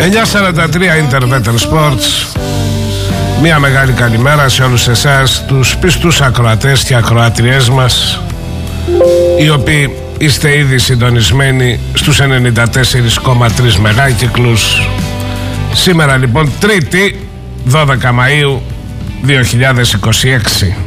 9:43 Internet Sports. Μια μεγάλη καλημέρα σε όλους εσάς, τους πιστούς ακροατές και ακροατριές μας, οι οποίοι είστε ήδη συντονισμένοι στους 94,3 μεγάκυκλους. Σήμερα λοιπόν Τρίτη 12 Μαΐου 2026.